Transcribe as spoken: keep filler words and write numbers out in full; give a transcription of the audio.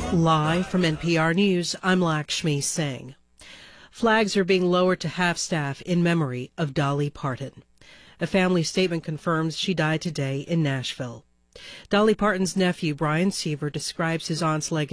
Live from N P R News, I'm Lakshmi Singh. Flags are being lowered to half-staff in memory of Dolly Parton. A family statement confirms she died today in Nashville. Dolly Parton's nephew, Brian Seaver, describes his aunt's legacy